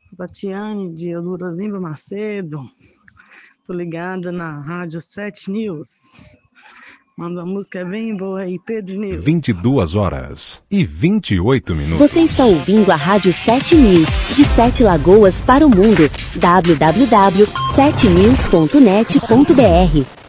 Sou Tatiane, de Eudorozinho Macedo. Tô ligada na Rádio 7 News. Manda uma música bem boa aí, Pedro News. 22h28. Você está ouvindo a Rádio 7 News, de 7 Lagoas para o mundo. www.7news.net.br